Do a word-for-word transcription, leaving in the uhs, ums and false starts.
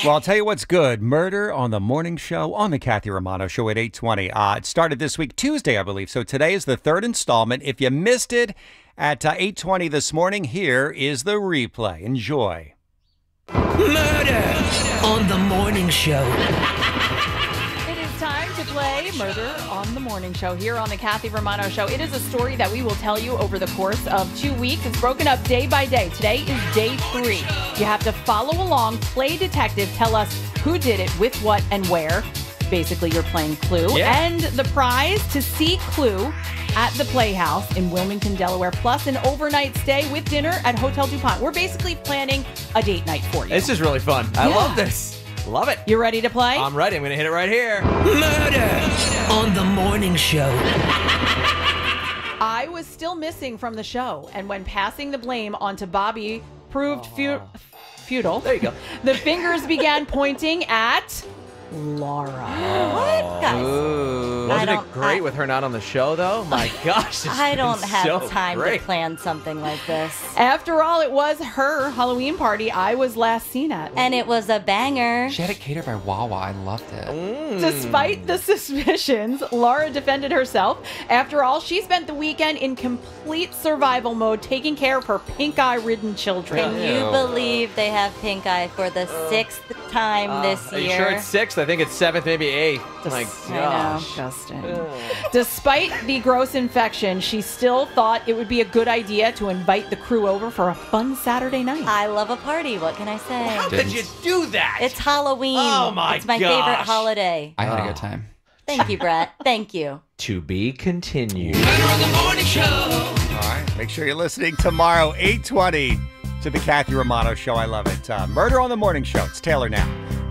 Well, I'll tell you what's good. Murder on the Morning Show on the Kathy Romano Show at eight twenty. Uh, it started this week, Tuesday, I believe. So today is the third installment. If you missed it at uh, eight twenty this morning, here is the replay. Enjoy. Murder on the Morning Show. It is time to play Murder on the Morning Show here on the Kathy Romano Show. It is a story that we will tell you over the course of two weeks. It's broken up day by day. Today is day three. You have to follow along, play detective, tell us who did it, with what, and where. Basically, you're playing Clue. Yeah. And the prize to see Clue at the Playhouse in Wilmington, Delaware, plus an overnight stay with dinner at Hotel DuPont. We're basically planning a date night for you. This is really fun. I Yeah. love this. Love it. You ready to play? I'm ready. I'm going to hit it right here. Murder on the Morning Show. I was still missing from the show, and when passing the blame onto Bobby proved fu- futile, There you go. the fingers began pointing at Laura. What, guys? Ooh. I Wasn't don't- it great I- with her not on the show, though? My gosh. it's I don't been have so time great. to plan something like this. After all, it was her Halloween party I was last seen at. And it was a banger. She had it catered by Wawa. I loved it. Mm. Despite the suspicions, Laura defended herself. After all, she spent the weekend in complete survival mode, taking care of her pink eye-ridden children. Can you Ew. believe they have pink eye for the sixth time Uh, this Are you year? sure it's sixth? I think it's seventh, maybe eighth. My I know. gosh. Justin. Despite the gross infection, she still thought it would be a good idea to invite the crew over for a fun Saturday night. I love a party. What can I say? How could Didn't. you do that? It's Halloween. Oh, my It's my gosh. favorite holiday. I had a Oh. good time. Thank you, Brett. Thank you. to be continued. Murder on the Morning Show. All right. Make sure you're listening tomorrow, eight twenty, to the Kathy Romano Show. I love it. Uh, Murder on the Morning Show. It's Taylor now.